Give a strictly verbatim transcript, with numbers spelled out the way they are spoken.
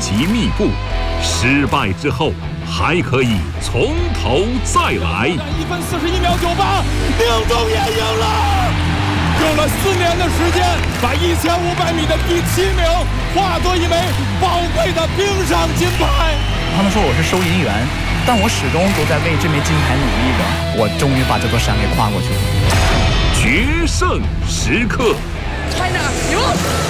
棘密布，失败之后还可以从头再来。 一分四十一秒九八，宁中也赢了。用了四年的时间，把一千五百米的第七名化作一枚宝贵的冰上金牌。 他们说我是收银员，但我始终都在为这枚金牌努力着。我终于把这座山给跨过去了。 决胜时刻 ，China 赢。